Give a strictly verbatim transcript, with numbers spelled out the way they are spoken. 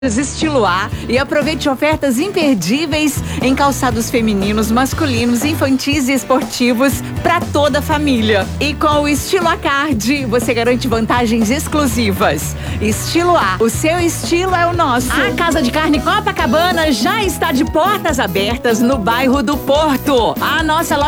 Estilo A e aproveite ofertas imperdíveis em calçados femininos, masculinos, infantis e esportivos para toda a família. E com o Estilo A Card, você garante vantagens exclusivas. Estilo A, o seu estilo é o nosso. A Casa de Carne Copacabana já está de portas abertas no bairro do Porto. A nossa loja